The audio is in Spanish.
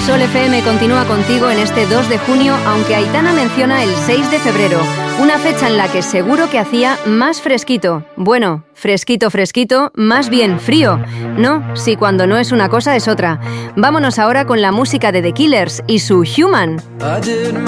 Sol FM continúa contigo en este 2 de junio, aunque Aitana menciona el 6 de febrero, una fecha en la que seguro que hacía más fresquito. Bueno, fresquito, más bien frío. No, si cuando no es una cosa es otra. Vámonos ahora con la música de The Killers y su Human.